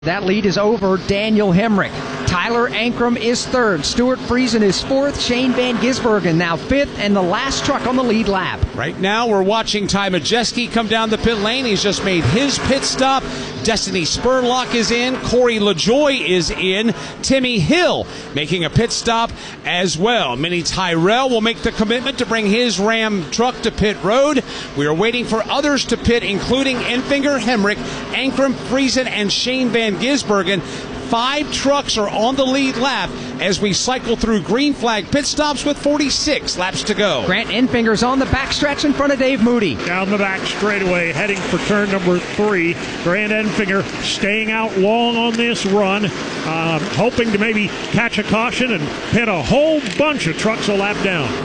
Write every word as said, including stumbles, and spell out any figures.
That lead is over Daniel Hemrick. Tyler Ankrum is third. Stuart Friesen is fourth. Shane Van Gisbergen now fifth, and the last truck on the lead lap. Right now we're watching Ty Majeski come down the pit lane. He's just made his pit stop. Destiny Spurlock is in. Corey LaJoy is in. Timmy Hill making a pit stop as well. Minnie Tyrell will make the commitment to bring his Ram truck to pit road. We are waiting for others to pit, including Enfinger, Hemrick, Ankrum, Friesen, and Shane Van Gisbergen. Five trucks are on the lead lap as we cycle through green flag pit stops with forty-six laps to go. Grant Enfinger's on the backstretch in front of Dave Moody. Down the back straightaway, heading for turn number three. Grant Enfinger staying out long on this run, uh, hoping to maybe catch a caution and pit a whole bunch of trucks a lap down.